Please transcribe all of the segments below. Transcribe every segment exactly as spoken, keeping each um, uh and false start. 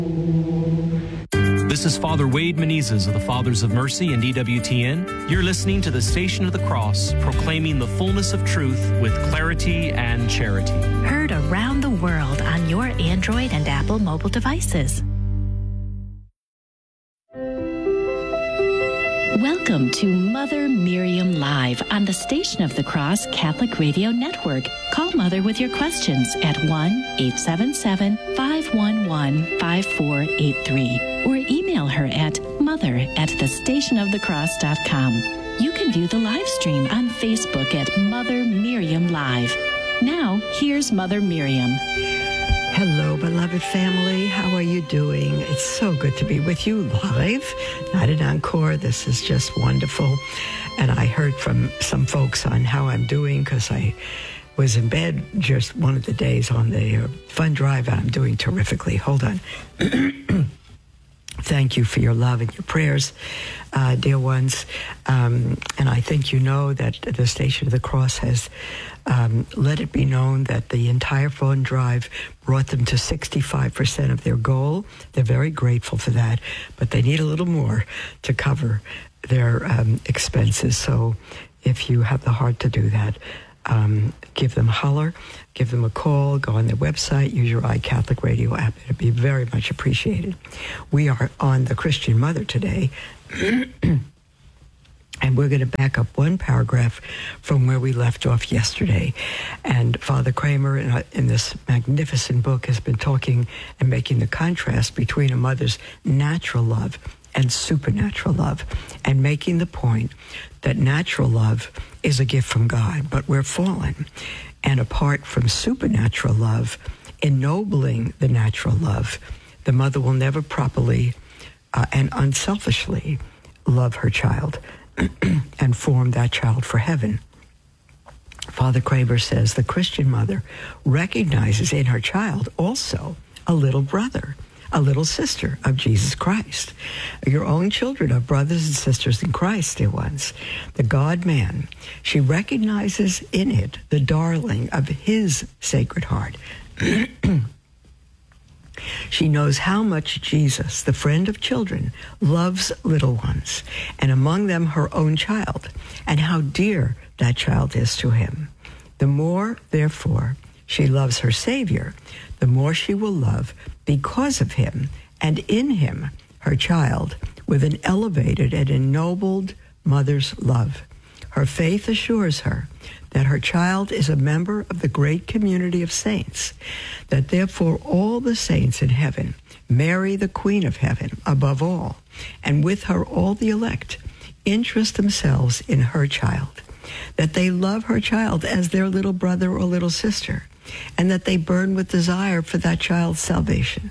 This is Father Wade Menezes of the Fathers of Mercy and E W T N. You're listening to the Station of the Cross, proclaiming the fullness of truth with clarity and charity. Heard around the world on your Android and Apple mobile devices. Welcome to Mother Miriam Live on the Station of the Cross Catholic Radio Network. Call Mother with your questions at one eight seven seven, five one one, five four eight three or email her at mother at the station of the cross dot com. You can view the live stream on Facebook at Mother Miriam Live. Now, here's Mother Miriam. Hello, beloved family. How are you doing? It's so good to be with you live, not an encore. This is just wonderful. And I heard from some folks on how I'm doing because I was in bed just one of the days on the uh, fun drive, and I'm doing terrifically. Hold on. Thank you for your love and your prayers, uh, dear ones. Um, and I think you know that the Station of the Cross has um, let it be known that the entire fund drive brought them to sixty-five percent of their goal. They're very grateful for that, but they need a little more to cover their um, expenses. So if you have the heart to do that, Um, give them a holler, give them a call, go on their website, use your iCatholic Radio app. It'd be very much appreciated. We are on the Christian Mother today, and we're going to back up one paragraph from where we left off yesterday. And Father Kramer, in, uh, in this magnificent book, has been talking and making the contrast between a mother's natural love and supernatural love, and making the point that natural love is a gift from God, but we're fallen. And apart from supernatural love, ennobling the natural love, the mother will never properly uh, and unselfishly love her child and form that child for heaven. Father Kramer says the Christian mother recognizes in her child also a little brother, a little sister of Jesus Christ. Your own children are brothers and sisters in Christ, dear ones. The God-man, she recognizes in it the darling of his sacred heart. She knows how much Jesus, the friend of children, loves little ones, and among them her own child, and how dear that child is to him. The more, therefore, she loves her Savior, the more she will love because of him and in him her child with an elevated and ennobled mother's love. Her faith assures her that her child is a member of the great community of saints, that therefore all the saints in heaven, Mary the Queen of Heaven above all, and with her all the elect, interest themselves in her child, that they love her child as their little brother or little sister, and that they burn with desire for that child's salvation.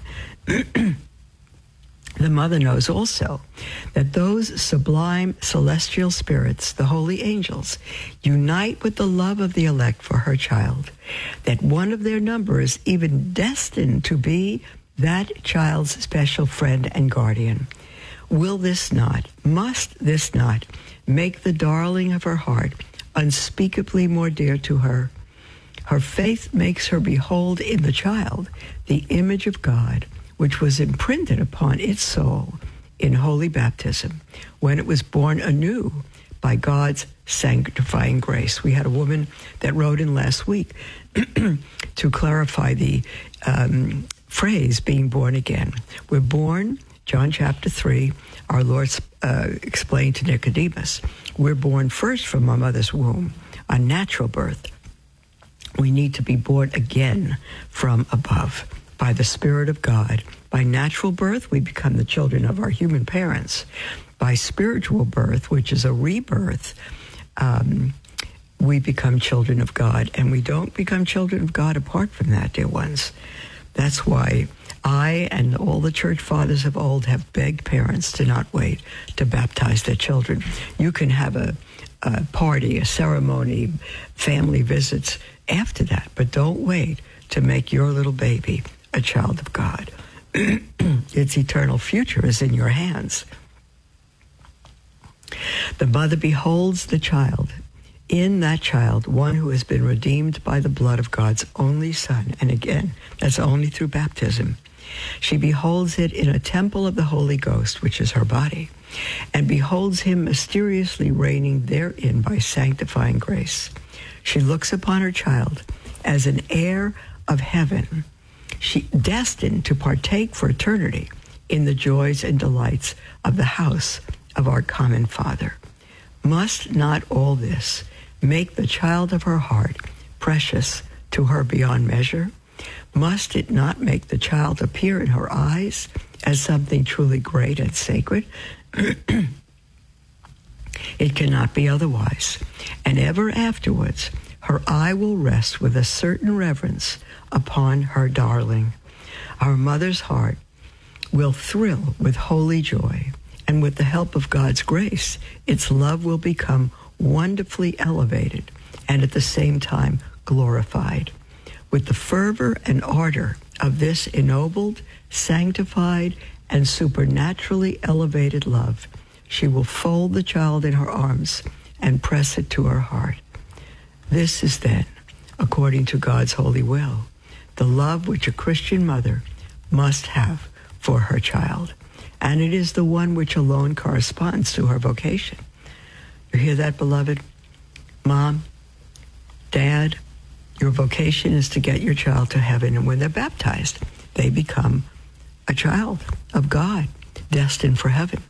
The mother knows also that those sublime celestial spirits, the holy angels, unite with the love of the elect for her child, that one of their number is even destined to be that child's special friend and guardian. Will this not, must this not, make the darling of her heart unspeakably more dear to her? Her faith makes her behold in the child the image of God, which was imprinted upon its soul in holy baptism when it was born anew by God's sanctifying grace. We had a woman that wrote in last week to clarify the um, phrase being born again. We're born, John chapter three, our Lord uh, explained to Nicodemus, we're born first from our mother's womb, a natural birth. We need to be born again from above by the Spirit of God. By natural birth, we become the children of our human parents. By spiritual birth, which is a rebirth, um, we become children of God. And we don't become children of God apart from that, dear ones. That's why I and all the church fathers of old have begged parents to not wait to baptize their children. You can have a, a party, a ceremony, family visits after that, but don't wait to make your little baby a child of God. Its eternal future is in your hands. The mother beholds the child. In that child, one who has been redeemed by the blood of God's only Son. And again, that's only through baptism. She beholds it in a temple of the Holy Ghost, which is her body, and beholds him mysteriously reigning therein by sanctifying grace. She looks upon her child as an heir of heaven, she destined to partake for eternity in the joys and delights of the house of our common Father. Must not all this make the child of her heart precious to her beyond measure? Must it not make the child appear in her eyes as something truly great and sacred? It cannot be otherwise. And ever afterwards, her eye will rest with a certain reverence upon her darling. Our mother's heart will thrill with holy joy, and with the help of God's grace, its love will become wonderfully elevated and at the same time glorified. With the fervor and ardor of this ennobled, sanctified, and supernaturally elevated love, she will fold the child in her arms and press it to her heart. This is then, according to God's holy will, the love which a Christian mother must have for her child. And it is the one which alone corresponds to her vocation. You hear that, beloved? Mom, Dad, your vocation is to get your child to heaven. And when they're baptized, they become a child of God, destined for heaven.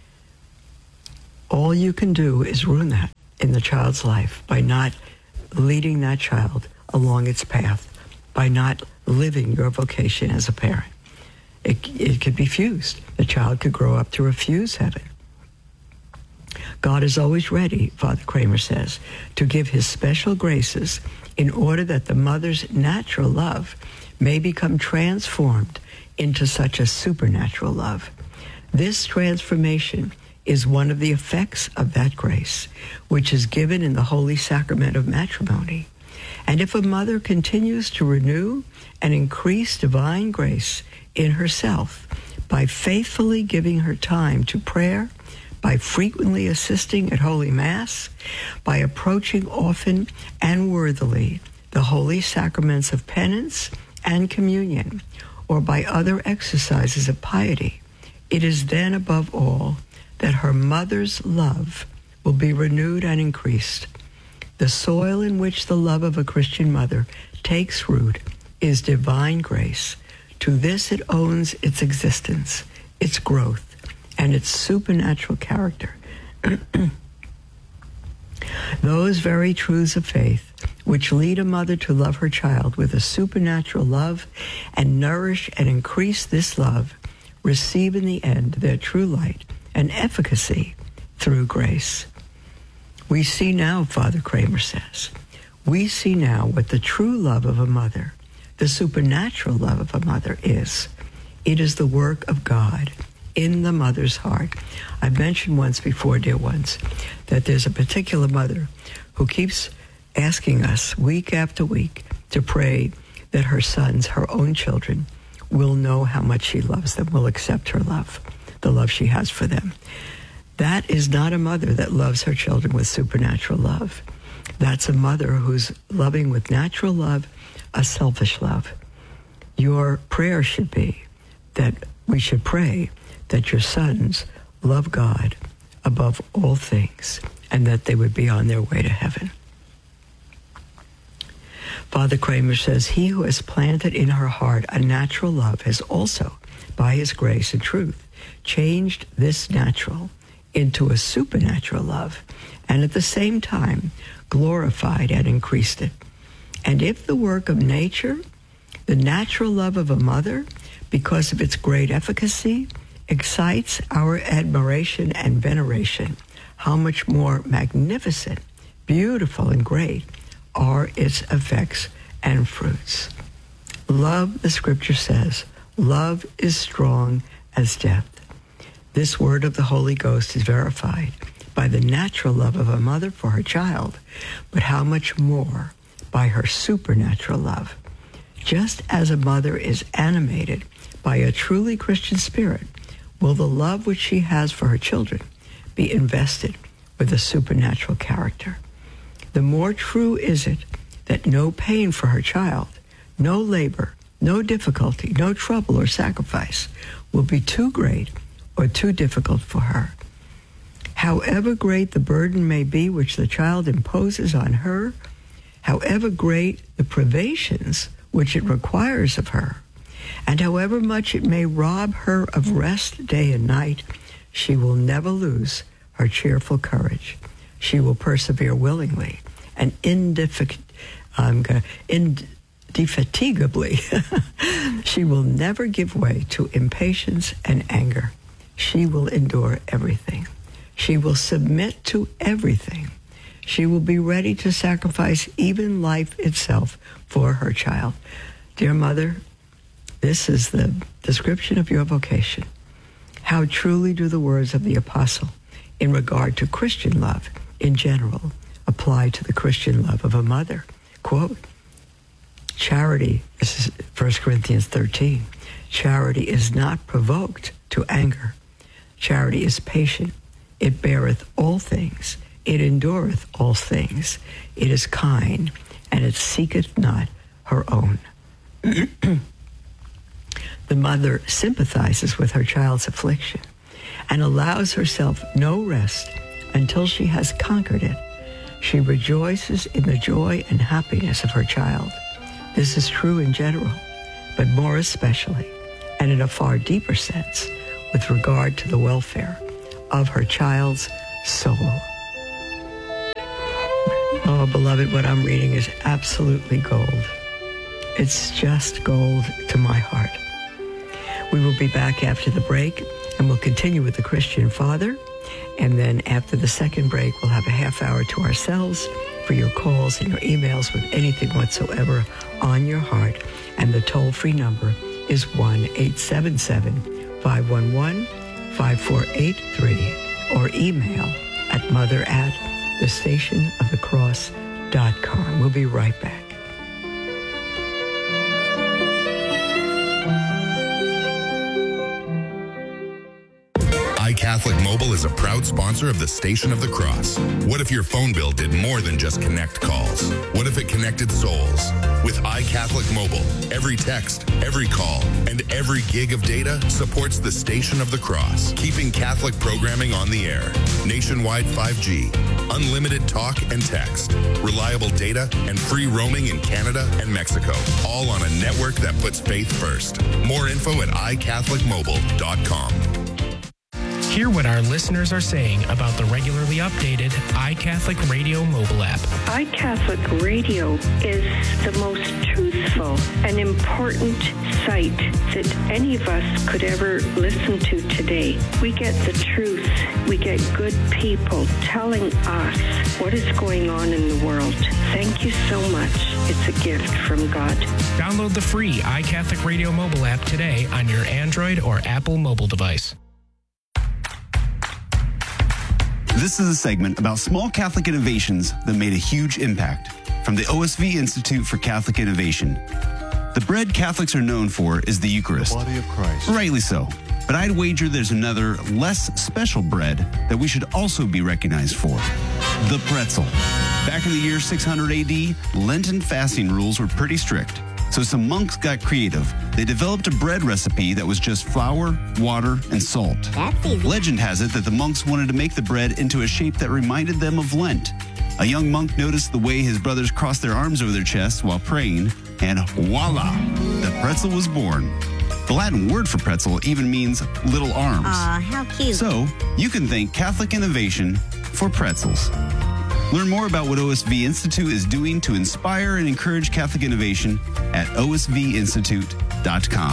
All you can do is ruin that in the child's life by not leading that child along its path, by not living your vocation as a parent. It, it could be fused. The child could grow up to refuse heaven. God is always ready, Father Kramer says, to give his special graces in order that the mother's natural love may become transformed into such a supernatural love. This transformation is one of the effects of that grace, which is given in the holy sacrament of matrimony. And if a mother continues to renew and increase divine grace in herself by faithfully giving her time to prayer, by frequently assisting at Holy Mass, by approaching often and worthily the holy sacraments of penance and communion, or by other exercises of piety, it is then above all that her mother's love will be renewed and increased. The soil in which the love of a Christian mother takes root is divine grace. To this it owns its existence, its growth, and its supernatural character. Those very truths of faith which lead a mother to love her child with a supernatural love and nourish and increase this love receive in the end their true light and efficacy through grace. We see now, Father Kramer says, we see now what the true love of a mother, the supernatural love of a mother is. It is the work of God in the mother's heart. I've mentioned once before, dear ones, that there's a particular mother who keeps asking us week after week to pray that her sons, her own children, will know how much she loves them, will accept her love, the love she has for them. That is not a mother that loves her children with supernatural love. That's a mother who's loving with natural love, a selfish love. Your prayer should be that we should pray that your sons love God above all things and that they would be on their way to heaven. Father Kramer says, he who has planted in her heart a natural love has also, by his grace and truth, changed this natural into a supernatural love, and at the same time glorified and increased it. And if the work of nature, the natural love of a mother, because of its great efficacy, excites our admiration and veneration, how much more magnificent, beautiful, and great are its effects and fruits. Love, the scripture says, love is strong as death. This word of the Holy Ghost is verified by the natural love of a mother for her child, but how much more by her supernatural love. Just as a mother is animated by a truly Christian spirit, will the love which she has for her children be invested with a supernatural character. The more true is it that no pain for her child, no labor, no difficulty, no trouble or sacrifice will be too great or too difficult for her. However great the burden may be which the child imposes on her, however great the privations which it requires of her, and however much it may rob her of rest day and night, she will never lose her cheerful courage. She will persevere willingly and indefig- um, indefatigably. She will never give way to impatience and anger. She will endure everything. She will submit to everything. She will be ready to sacrifice even life itself for her child. Dear mother, this is the description of your vocation. How truly do the words of the apostle in regard to Christian love in general apply to the Christian love of a mother. Quote, charity, this is First Corinthians thirteen, charity is not provoked to anger. Charity is patient. It beareth all things. It endureth all things. It is kind, and it seeketh not her own. The mother sympathizes with her child's affliction and allows herself no rest until she has conquered it. She rejoices in the joy and happiness of her child. This is true in general, but more especially, and in a far deeper sense, with regard to the welfare of her child's soul. Oh, beloved, what I'm reading is absolutely gold. It's just gold to my heart. We will be back after the break, and we'll continue with the Christian Father. And then after the second break, we'll have a half hour to ourselves for your calls and your emails with anything whatsoever on your heart. And the toll-free number is one eight seven seven, five one one, five four eight three, or email at mother at the station of the cross dot com. We'll be right back. iCatholic Mobile is a proud sponsor of the Station of the Cross. What if your phone bill did more than just connect calls? What if it connected souls? With iCatholic Mobile, every text, every call, and every gig of data supports the Station of the Cross, keeping Catholic programming on the air. Nationwide five G, unlimited talk and text, reliable data, and free roaming in Canada and Mexico, all on a network that puts faith first. More info at i catholic mobile dot com. Hear what our listeners are saying about the regularly updated iCatholic Radio mobile app. iCatholic Radio is the most truthful and important site that any of us could ever listen to today. We get the truth. We get good people telling us what is going on in the world. Thank you so much. It's a gift from God. Download the free iCatholic Radio mobile app today on your Android or Apple mobile device. This is a segment about small Catholic innovations that made a huge impact from the O S V Institute for Catholic Innovation. The bread Catholics are known for is the Eucharist. The body of Christ. Rightly so. But I'd wager there's another, less special bread that we should also be recognized for. The pretzel. Back in the year six hundred A D, Lenten fasting rules were pretty strict. So some monks got creative. They developed a bread recipe that was just flour, water, and salt. That's easy. Legend has it that the monks wanted to make the bread into a shape that reminded them of Lent. A young monk noticed the way his brothers crossed their arms over their chests while praying, and voila, the pretzel was born. The Latin word for pretzel even means little arms. Aw, how cute. So, you can thank Catholic innovation for pretzels. Learn more about what O S V Institute is doing to inspire and encourage Catholic innovation at O S V institute dot com.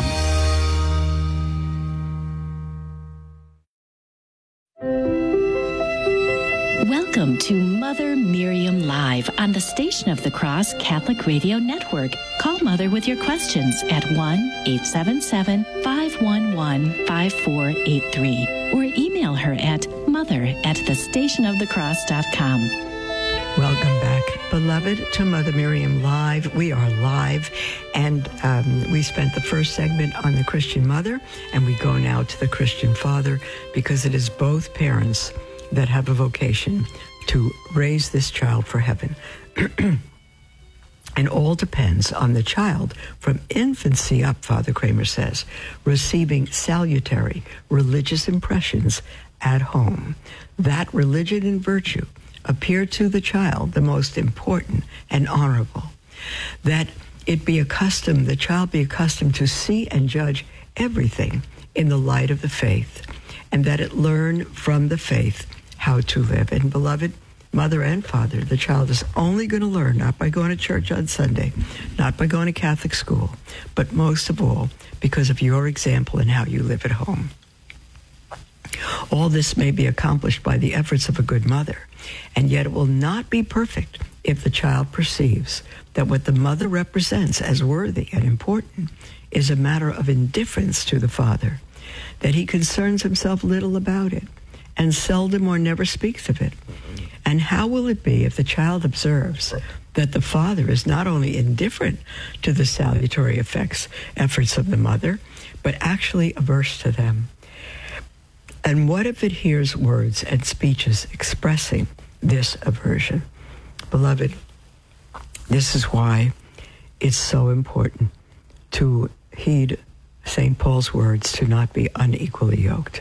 Welcome to Mother Miriam Live on the Station of the Cross Catholic Radio Network. Call Mother with your questions at one eight seven seven, five one one, five four eight three or email her at mother at the station of the cross dot com. Welcome back, beloved, to Mother Miriam Live. We are live, and um, we spent the first segment on the Christian mother, and we go now to the Christian father, because it is both parents that have a vocation to raise this child for heaven. And all depends on the child from infancy up, Father Kramer says, receiving salutary religious impressions at home. That religion and virtue appear to the child the most important and honorable. That it be accustomed, the child be accustomed to see and judge everything in the light of the faith, and that it learn from the faith how to live. And beloved mother and father, the child is only going to learn not by going to church on Sunday, not by going to Catholic school, but most of all because of your example and how you live at home. All this may be accomplished by the efforts of a good mother, and yet it will not be perfect if the child perceives that what the mother represents as worthy and important is a matter of indifference to the father, that he concerns himself little about it and seldom or never speaks of it. And how will it be if the child observes that the father is not only indifferent to the salutary effects, efforts of the mother, but actually averse to them? And what if it hears words and speeches expressing this aversion? Beloved, this is why it's so important to heed Saint Paul's words to not be unequally yoked.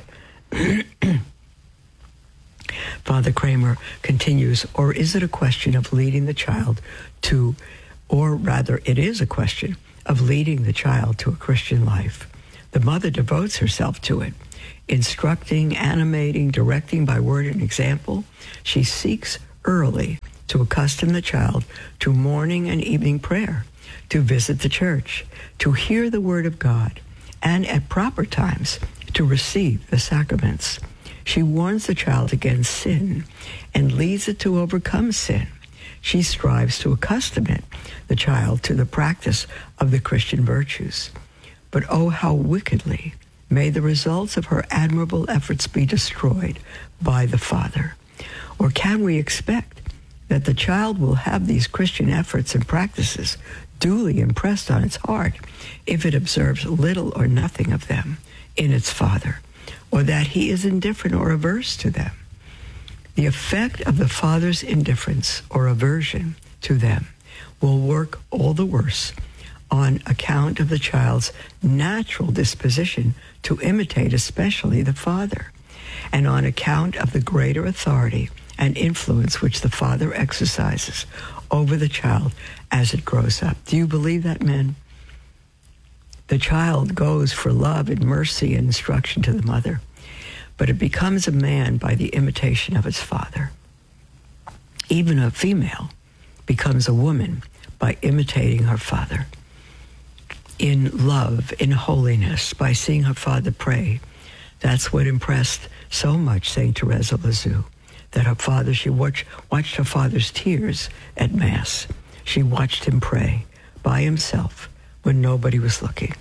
Father Kramer continues, or is it a question of leading the child to, or rather it is a question of leading the child to a Christian life. The mother devotes herself to it, instructing, animating, directing by word and example. She seeks early to accustom the child to morning and evening prayer, to visit the church, to hear the word of God, and at proper times to receive the sacraments. She warns the child against sin and leads it to overcome sin. She strives to accustom it, the child, to the practice of the Christian virtues. But oh, how wickedly may the results of her admirable efforts be destroyed by the father. Or can we expect that the child will have these Christian efforts and practices duly impressed on its heart if it observes little or nothing of them in its father, or that he is indifferent or averse to them? The effect of the father's indifference or aversion to them will work all the worse on account of the child's natural disposition to imitate especially the father, and on account of the greater authority and influence which the father exercises over the child as it grows up. Do you believe that, men? The child goes for love and mercy and instruction to the mother, but it becomes a man by the imitation of its father. Even a female becomes a woman by imitating her father. In love, in holiness, by seeing her father pray. That's what impressed so much Saint Teresa of Lisieux, that her father, she watched, watched her father's tears at Mass. She watched him pray by himself when nobody was looking.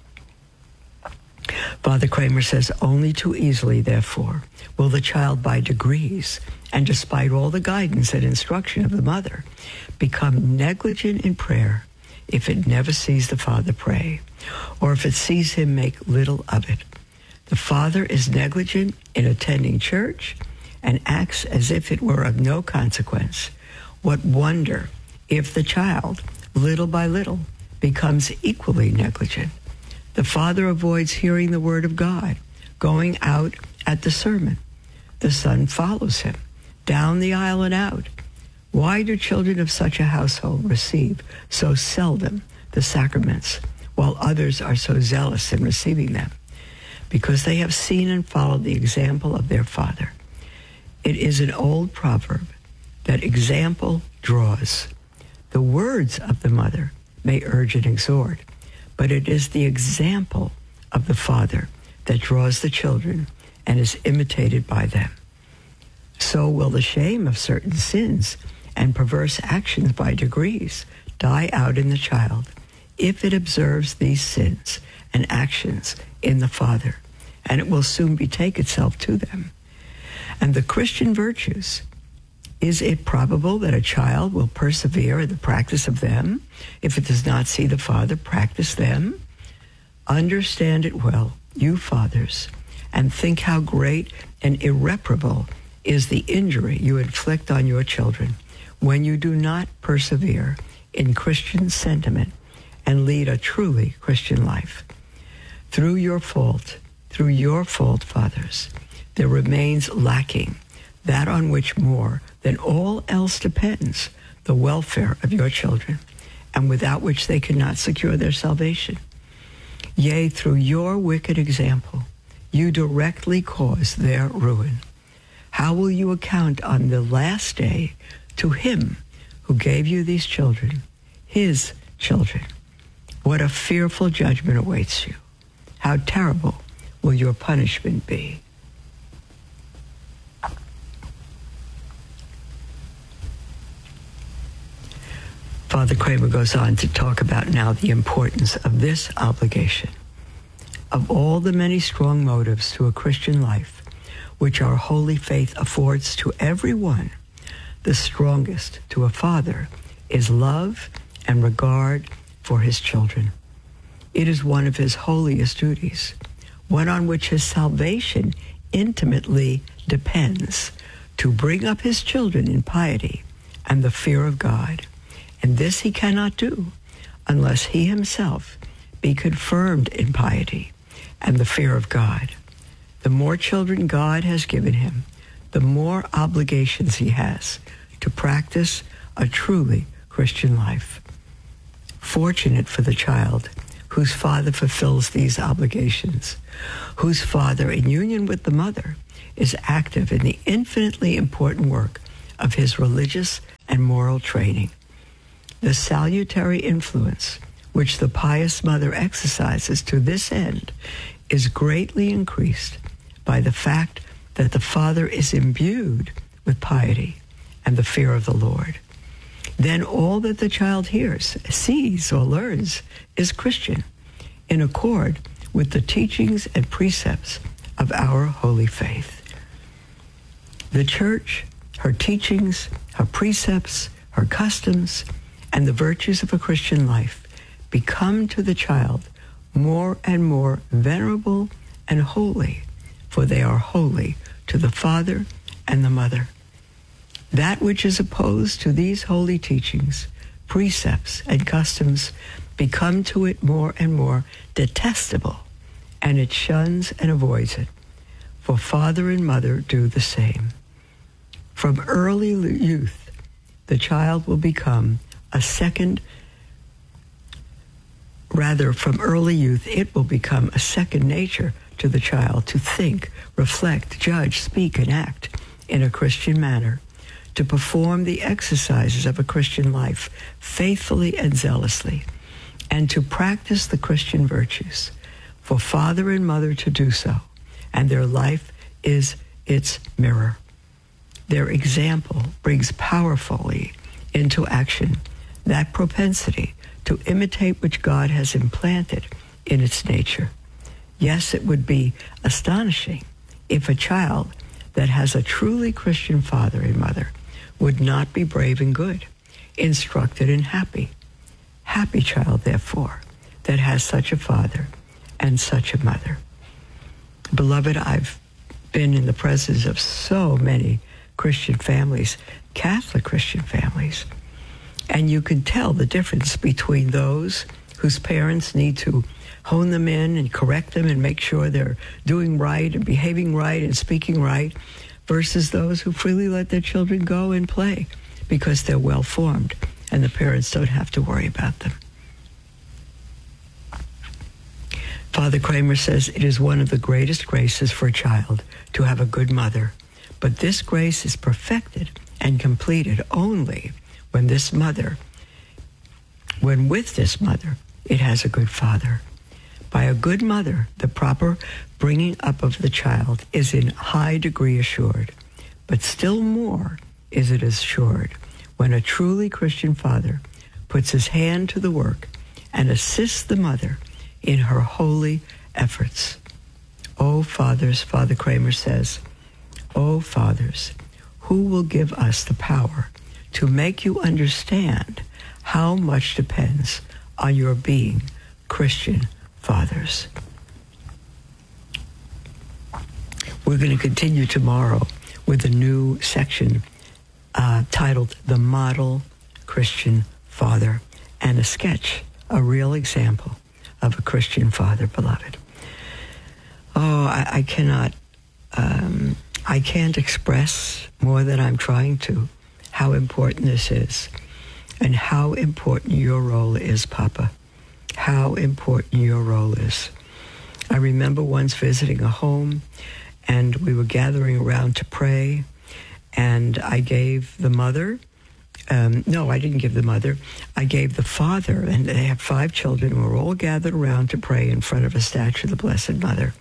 Father Kramer says, only too easily, therefore, will the child by degrees, and despite all the guidance and instruction of the mother, become negligent in prayer if it never sees the father pray, or if it sees him make little of it. The father is negligent in attending church and acts as if it were of no consequence. What wonder if the child, little by little, becomes equally negligent? The father avoids hearing the word of God, going out at the sermon. The son follows him, down the aisle and out. Why do children of such a household receive so seldom the sacraments, while others are so zealous in receiving them? Because they have seen and followed the example of their father. It is an old proverb that example draws. The words of the mother may urge and exhort, but it is the example of the father that draws the children and is imitated by them. So will the shame of certain sins and perverse actions by degrees die out in the child if it observes these sins and actions in the father, and it will soon betake itself to them. And the Christian virtues, is it probable that a child will persevere in the practice of them if it does not see the father practice them? Understand it well, you fathers, and think how great and irreparable is the injury you inflict on your children when you do not persevere in Christian sentiment and lead a truly Christian life. Through your fault, through your fault, fathers, there remains lacking that on which more than all else depends the welfare of your children, and without which they cannot secure their salvation. Yea, through your wicked example, you directly cause their ruin. How will you account on the last day to him who gave you these children, his children? What a fearful judgment awaits you. How terrible will your punishment be. Father Kramer goes on to talk about now the importance of this obligation. Of all the many strong motives to a Christian life, which our holy faith affords to everyone, the strongest to a father is love and regard for his children. It is one of his holiest duties, one on which his salvation intimately depends, to bring up his children in piety and the fear of God. And this he cannot do unless he himself be confirmed in piety and the fear of God. The more children God has given him, the more obligations he has to practice a truly Christian life. Fortunate for the child whose father fulfills these obligations, whose father, in union with the mother, is active in the infinitely important work of his religious and moral training. The salutary influence which the pious mother exercises to this end is greatly increased by the fact that the father is imbued with piety and the fear of the Lord. Then all that the child hears, sees, or learns is Christian, in accord with the teachings and precepts of our holy faith. The church, her teachings, her precepts, her customs, and the virtues of a Christian life become to the child more and more venerable and holy, for they are holy to the father and the mother. That which is opposed to these holy teachings, precepts, and customs become to it more and more detestable, and it shuns and avoids it, for father and mother do the same. From early youth, the child will become a second, rather from early youth, it will become a second nature to the child to think, reflect, judge, speak, and act in a Christian manner, to perform the exercises of a Christian life faithfully and zealously, and to practice the Christian virtues, for father and mother to do so, and their life is its mirror. Their example brings powerfully into action that propensity to imitate which God has implanted in its nature. Yes, it would be astonishing if a child that has a truly Christian father and mother would not be brave and good, instructed and happy. Happy child, therefore, that has such a father and such a mother. Beloved, I've been in the presence of so many Christian families, Catholic Christian families, and you can tell the difference between those whose parents need to hone them in and correct them and make sure they're doing right and behaving right and speaking right, versus those who freely let their children go and play because they're well-formed and the parents don't have to worry about them. Father Kramer says it is one of the greatest graces for a child to have a good mother, but this grace is perfected and completed only when this mother, when with this mother, it has a good father. By a good mother, the proper bringing up of the child is in high degree assured, but still more is it assured when a truly Christian father puts his hand to the work and assists the mother in her holy efforts. Oh, fathers, Father Kramer says, oh, fathers, who will give us the power to make you understand how much depends on your being Christian fathers. We're going to continue tomorrow with a new section uh, titled The Model Christian father and a sketch, a real example of a Christian father, beloved. Oh, I, I cannot, um, I can't express more than I'm trying to how important this is and how important your role is, Papa. How important your role is. I remember once visiting a home, and we were gathering around to pray, and I gave the mother, um, no, I didn't give the mother, I gave the father, and they have five children, and we were all gathered around to pray in front of a statue of the Blessed Mother.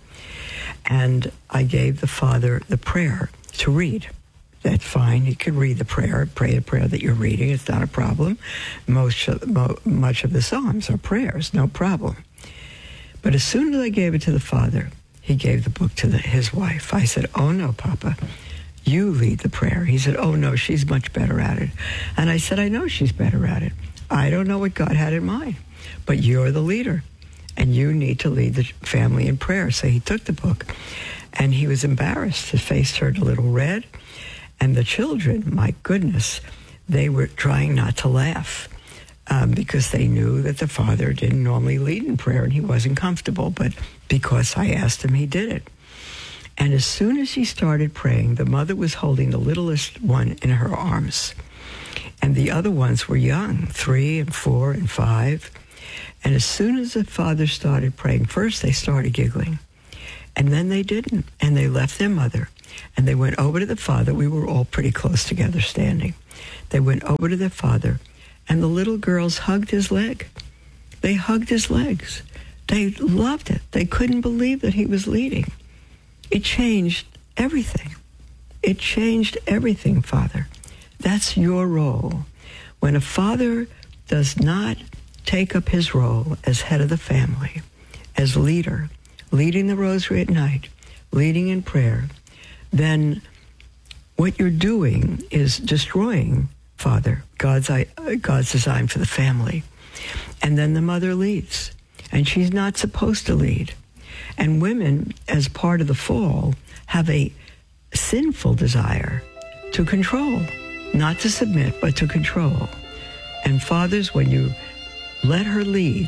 And I gave the father the prayer to read. That's fine. He could read the prayer, pray a prayer that you're reading. It's not a problem. Most, mo- much of the Psalms are prayers, no problem. But as soon as I gave it to the father, he gave the book to the, his wife. I said, oh, no, Papa, you lead the prayer. He said, oh, no, she's much better at it. And I said, I know she's better at it. I don't know what God had in mind, but you're the leader, and you need to lead the family in prayer. So he took the book, and he was embarrassed. His face turned a little red. And the children, my goodness, they were trying not to laugh um, because they knew that the father didn't normally lead in prayer, and he wasn't comfortable. But because I asked him, he did it. And as soon as he started praying, the mother was holding the littlest one in her arms. And the other ones were young, three and four and five. And as soon as the father started praying, first they started giggling. And then they didn't. And they left their mother. And they went over to the father. We were all pretty close together standing. They went over to their father. And the little girls hugged his leg. They hugged his legs. They loved it. They couldn't believe that he was leading. It changed everything. It changed everything, Father. That's your role. When a father does not take up his role as head of the family, as leader, leading the rosary at night, leading in prayer, then what you're doing is destroying, Father, God's, God's design for the family. And then the mother leads, and she's not supposed to lead. And women, as part of the fall, have a sinful desire to control, not to submit, but to control. And fathers, when you let her lead,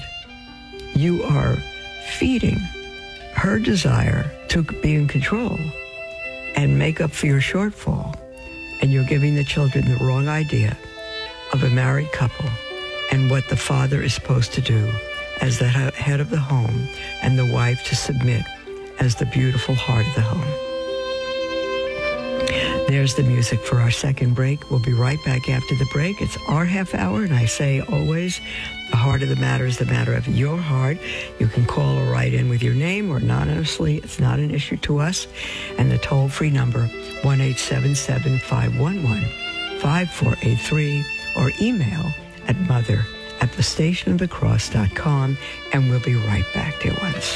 you are feeding her desire to be in control and make up for your shortfall. And you're giving the children the wrong idea of a married couple and what the father is supposed to do as the head of the home, and the wife to submit as the beautiful heart of the home. There's the music for our second break. We'll be right back after the break. It's our half hour, and I say always, the heart of the matter is the matter of your heart. You can call or write in with your name or anonymously. It's not an issue to us. And the toll-free number, one eight seven seven, five one one, five four eight three, or email at mother at the station of the cross dot com, and we'll be right back, dear ones.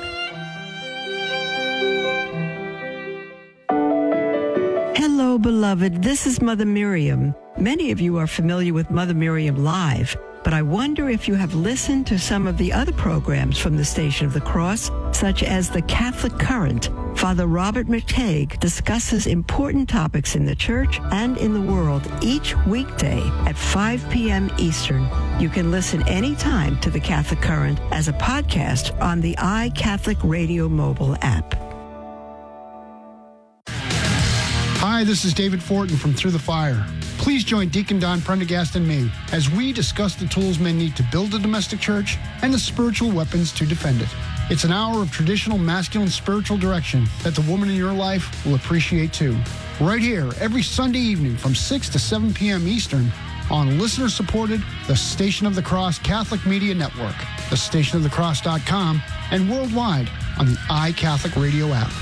Hello, beloved. This is Mother Miriam. Many of you are familiar with Mother Miriam Live, but I wonder if you have listened to some of the other programs from the Station of the Cross, such as The Catholic Current. Father Robert McTague discusses important topics in the church and in the world each weekday at five p.m. Eastern. You can listen anytime to The Catholic Current as a podcast on the iCatholic Radio mobile app. Hi, this is David Fortin from Through the Fire. Please join Deacon Don Prendergast and me as we discuss the tools men need to build a domestic church and the spiritual weapons to defend it. It's an hour of traditional masculine spiritual direction that the woman in your life will appreciate too. Right here, every Sunday evening from six to seven p.m. Eastern on listener-supported The Station of the Cross Catholic Media Network, the station of the cross dot com, and worldwide on the iCatholic Radio app.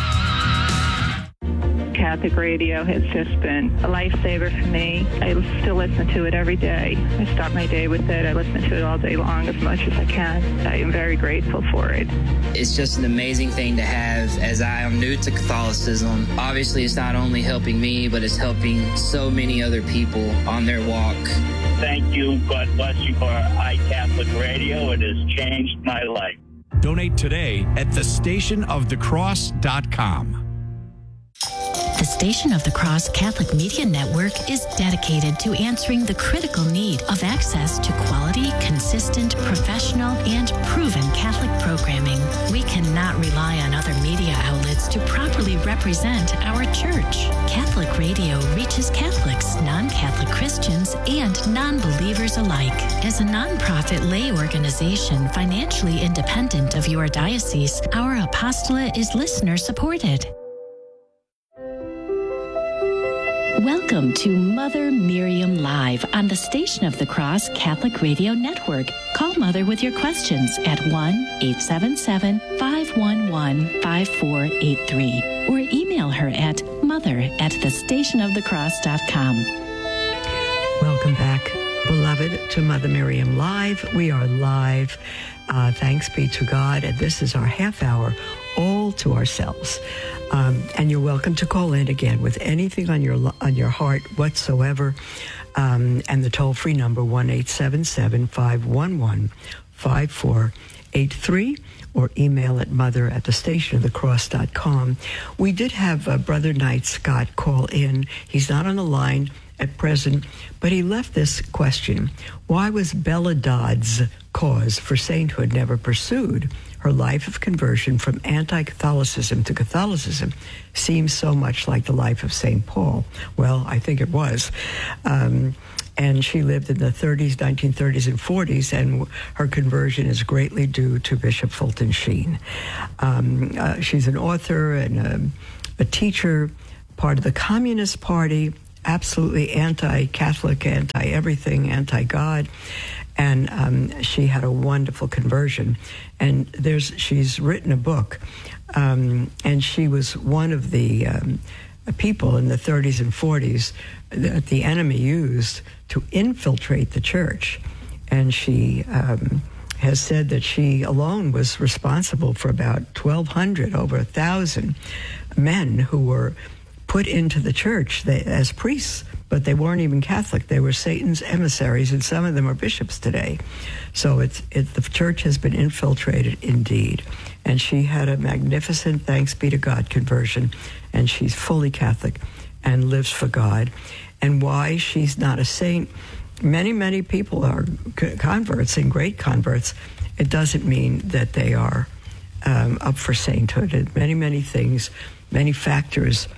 Catholic radio has just been a lifesaver for me. I still listen to it every day. I start my day with it. I listen to it all day long as much as I can. I am very grateful for it. It's just an amazing thing to have, as I am new to Catholicism. Obviously, it's not only helping me, but it's helping so many other people on their walk. Thank you. God bless you for iCatholic Radio. It has changed my life. Donate today at the station of the cross dot com. The Station of the Cross Catholic Media Network is dedicated to answering the critical need of access to quality, consistent, professional, and proven Catholic programming. We cannot rely on other media outlets to properly represent our church. Catholic Radio reaches Catholics, non-Catholic Christians, and non-believers alike. As a nonprofit lay organization financially independent of your diocese, our apostolate is listener-supported. Welcome to Mother Miriam Live on the Station of the Cross Catholic Radio Network. Call Mother with your questions at one eight seven seven, five one one, five four eight three or email her at mother at the station of the cross dot com. Welcome back, beloved, to Mother Miriam Live. We are live. Uh, thanks be to God. And this is our half hour all to ourselves. Um, and you're welcome to call in again with anything on your on your heart whatsoever. Um, and the toll-free number, one eight seven seven, five one one, five four eight three, or email at mother at the station of the cross dot com. We did have uh, Brother Knight Scott call in. He's not on the line at present, but he left this question. Why was Bella Dodd's cause for sainthood never pursued? Her life of conversion from anti-Catholicism to Catholicism seems so much like the life of Saint Paul. Well, I think it was. Um, and she lived in the thirties, nineteen thirties and forties, and her conversion is greatly due to Bishop Fulton Sheen. Um, uh, she's an author and a, a teacher, part of the Communist Party, absolutely anti-Catholic, anti-everything, anti-God. And um, she had a wonderful conversion. And there's she's written a book. Um, and she was one of the um, people in the thirties and forties that the enemy used to infiltrate the church. And she um, has said that she alone was responsible for about twelve hundred, over one thousand men who were put into the church they, as priests, but they weren't even Catholic. They were Satan's emissaries, and some of them are bishops today. So it's it, the church has been infiltrated indeed. And she had a magnificent, thanks be to God, conversion, and she's fully Catholic and lives for God. And why she's not a saint, many, many people are converts and great converts. It doesn't mean that they are um, up for sainthood. And many, many things, many factors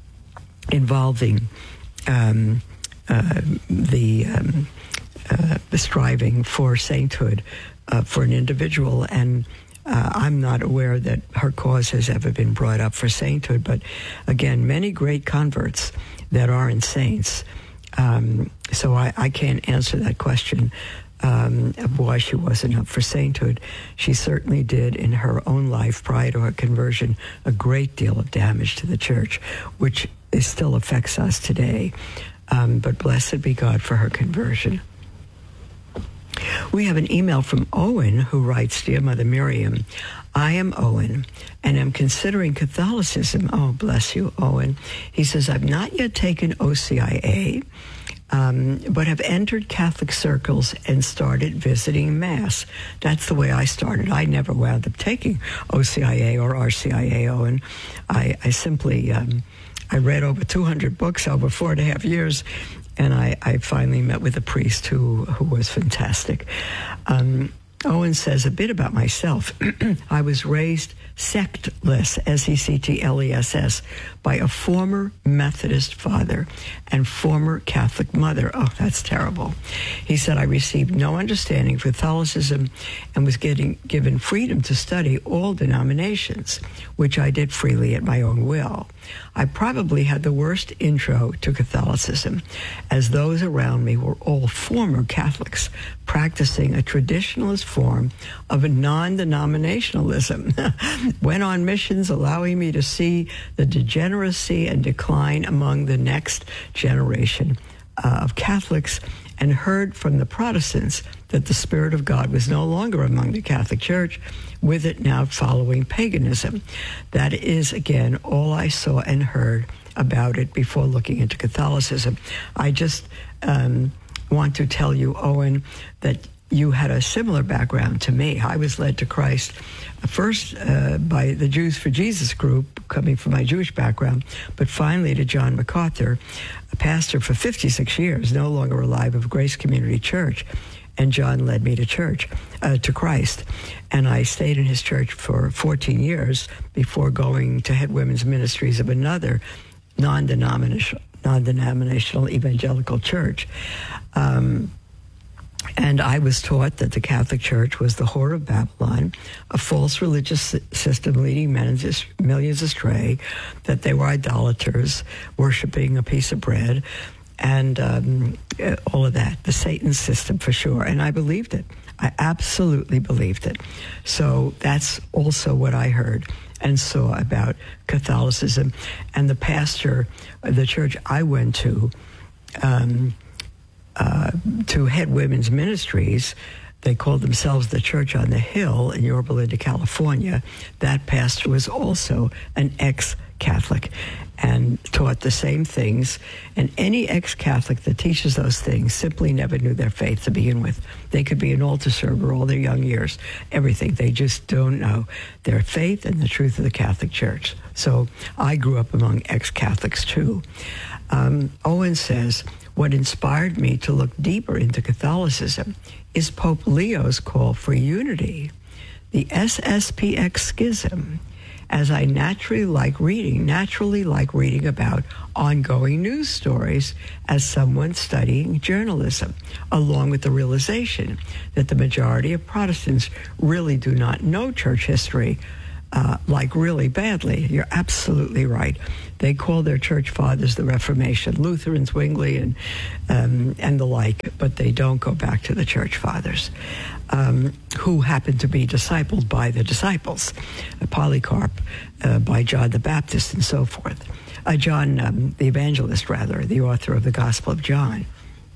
involving um, uh, the, um, uh, the striving for sainthood uh, for an individual. And uh, I'm not aware that her cause has ever been brought up for sainthood. But again, many great converts that aren't saints. Um, so I, I can't answer that question um, of why she wasn't up for sainthood. She certainly did in her own life prior to her conversion a great deal of damage to the church, which it still affects us today. Um, but blessed be God for her conversion. We have an email from Owen who writes, Dear Mother Miriam, I am Owen and am considering Catholicism. Oh, bless you, Owen. He says, I've not yet taken O C I A, um, but have entered Catholic circles and started visiting Mass. That's the way I started. I never wound up taking O C I A or R C I A, Owen. I, I simply... Um, I read over two hundred books over four and a half years, and I, I finally met with a priest who, who was fantastic. Um, Owen says a bit about myself. I was raised sectless, S E C T L E S S, by a former Methodist father and former Catholic mother. Oh, that's terrible. He said, I received no understanding of Catholicism and was getting given freedom to study all denominations, which I did freely at my own will. I probably had the worst intro to Catholicism, as those around me were all former Catholics practicing a traditionalist form of a non-denominationalism. Went on missions, allowing me to see the degeneracy and decline among the next generation uh, of Catholics, and heard from the Protestants that the Spirit of God was no longer among the Catholic Church, with it now following paganism. That is, again, all I saw and heard about it before looking into Catholicism. I just um, want to tell you, Owen, that you had a similar background to me. I was led to Christ First uh, by the Jews for Jesus group, coming from my Jewish background, but finally to John MacArthur, a pastor for fifty-six years, no longer alive, of Grace Community Church. And John led me to church, uh, to Christ. And I stayed in his church for fourteen years before going to head women's ministries of another non-denominational, non-denominational evangelical church. Um, And I was taught that the Catholic Church was the whore of Babylon, a false religious system leading millions astray, that they were idolaters, worshiping a piece of bread, and um, all of that, the Satan system for sure. And I believed it. I absolutely believed it. So that's also what I heard and saw about Catholicism. And the pastor of the church I went to, um, Uh, to head women's ministries, they called themselves the Church on the Hill in Yorba Linda, California. That pastor was also an ex-Catholic and taught the same things. And any ex-Catholic that teaches those things simply never knew their faith to begin with. They could be an altar server all their young years, everything. They just don't know their faith and the truth of the Catholic Church. So I grew up among ex-Catholics too. Um, Owen says, what inspired me to look deeper into Catholicism is Pope Leo's call for unity, the S S P X schism, as I naturally like reading, naturally like reading about ongoing news stories as someone studying journalism, along with the realization that the majority of Protestants really do not know church history, uh, like really badly. You're absolutely right. They call their church fathers the Reformation, Lutherans, Zwingli, and um, and the like, but they don't go back to the church fathers, um, who happened to be discipled by the disciples, uh, Polycarp, uh, by John the Baptist, and so forth. Uh, John, um, the evangelist, rather, the author of the Gospel of John.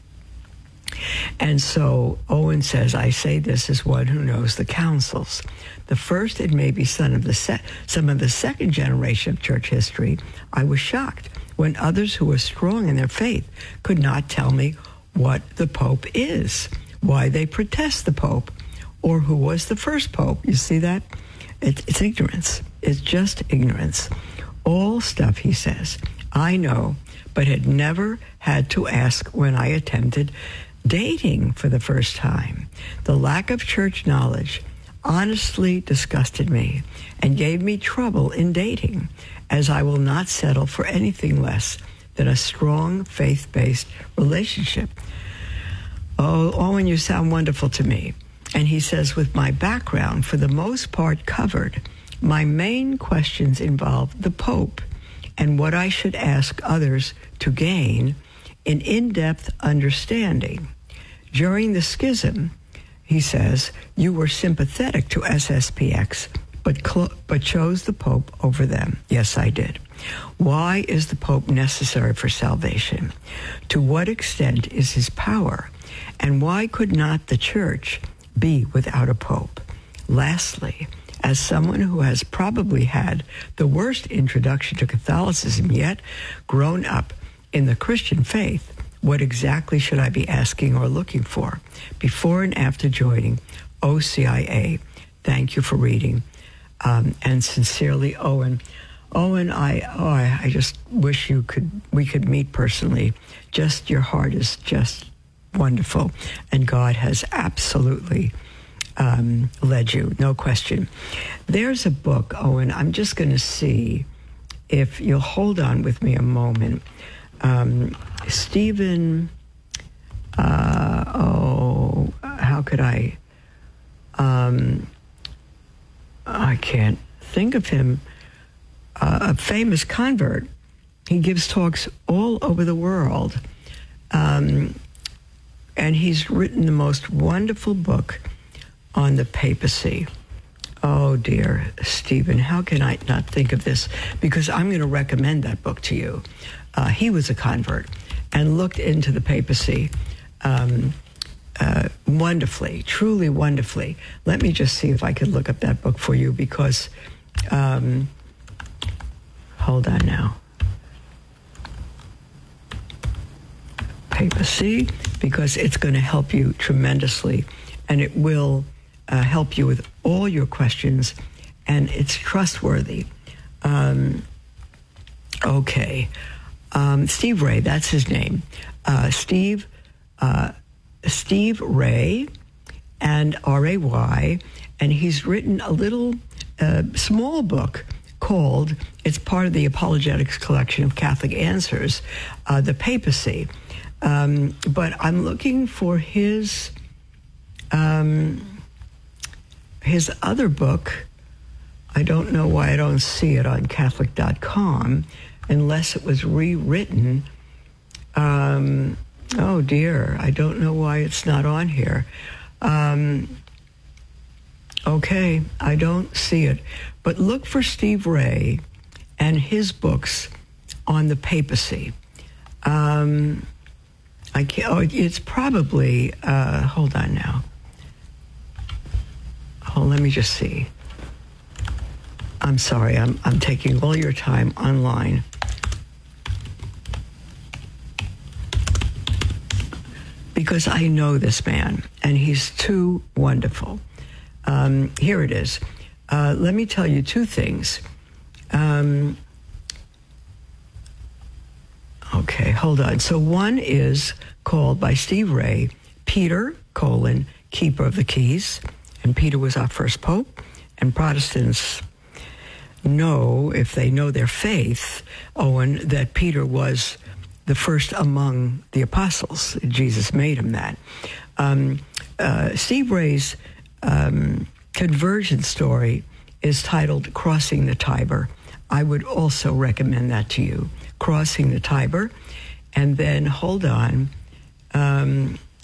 And so Owen says, I say this as one who knows the councils. The first, it may be some of the se- some of the second generation of church history, I was shocked when others who were strong in their faith could not tell me what the Pope is, why they protest the Pope, or who was the first Pope. You see that? It, it's ignorance. It's just ignorance. All stuff, he says, I know, but had never had to ask when I attempted dating for the first time. The lack of church knowledge honestly disgusted me and gave me trouble in dating, as I will not settle for anything less than a strong faith-based relationship. Oh, Owen, you sound wonderful to me. And he says, with my background for the most part covered, my main questions involve the Pope and what I should ask others to gain an in-depth understanding. During the schism, he says, you were sympathetic to S S P X, but cl- but chose the Pope over them. Yes, I did. Why is the Pope necessary for salvation? To what extent is his power? And why could not the Church be without a Pope? Lastly, as someone who has probably had the worst introduction to Catholicism yet, grown up in the Christian faith, what exactly should I be asking or looking for before and after joining O C I A? Thank you for reading. Um, and sincerely, Owen. Owen, I oh, I, I just wish you could we could meet personally. Just your heart is just wonderful, and God has absolutely um, led you, no question. There's a book, Owen. I'm just going to see if you'll hold on with me a moment. Um, Stephen, uh, oh, how could I, um, I can't think of him, uh, a famous convert. He gives talks all over the world, um, and he's written the most wonderful book on the papacy. Oh, dear, Stephen, how can I not think of this? Because I'm going to recommend that book to you. Uh, he was a convert and looked into the papacy um, uh, wonderfully, truly wonderfully. Let me just see if I could look up that book for you because, um, hold on now. Papacy, because it's going to help you tremendously, and it will uh, help you with all your questions, and it's trustworthy. Um, okay. Um, Steve Ray, that's his name. Uh, Steve, uh, Steve Ray, and R A Y, and he's written a little uh, small book called, it's part of the Apologetics collection of Catholic Answers, uh, The Papacy. Um, but I'm looking for his um, his other book. I don't know why I don't see it on Catholic dot com, unless it was rewritten. Um, oh dear, I don't know why it's not on here. Um, okay, I don't see it. But look for Steve Ray and his books on the papacy. Um, I can't, oh, it's probably, uh, hold on now. Oh, let me just see. I'm sorry, I'm, I'm taking all your time online. Because I know this man, and he's too wonderful. Um, here it is. Uh, let me tell you two things. Um, okay, hold on. So one is called by Steve Ray, Peter, colon, Keeper of the Keys. And Peter was our first pope. And Protestants know, if they know their faith, Owen, that Peter was the first among the apostles. Jesus made him that. Um, uh, Steve Ray's um, conversion story is titled Crossing the Tiber. I would also recommend that to you, Crossing the Tiber. And then, hold on, um,